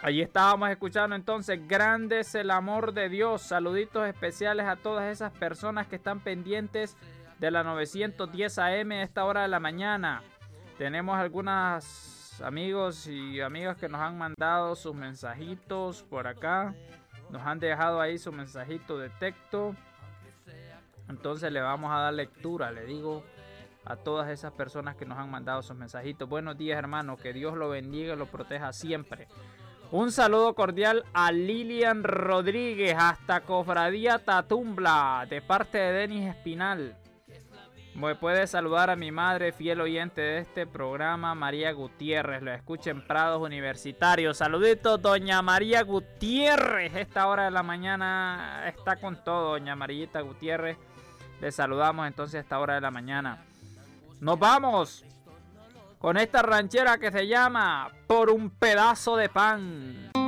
Allí estábamos escuchando entonces Grande es el amor de Dios. Saluditos especiales a todas esas personas que están pendientes de la 910 AM a esta hora de la mañana. Tenemos algunos amigos y amigas que nos han mandado sus mensajitos por acá. Nos han dejado ahí su mensajito de texto. Entonces le vamos a dar lectura, le digo, a todas esas personas que nos han mandado sus mensajitos. Buenos días, hermano. Que Dios lo bendiga y lo proteja siempre. Un saludo cordial a Lilian Rodríguez hasta Cofradía Tatumbla de parte de Denis Espinal. Me puede saludar a mi madre, fiel oyente de este programa, María Gutiérrez. Lo escucha en Prados Universitarios. Saluditos, doña María Gutiérrez. Esta hora de la mañana está con todo, doña Marillita Gutiérrez. Le saludamos entonces a esta hora de la mañana. Nos vamos con esta ranchera que se llama Por un pedazo de pan.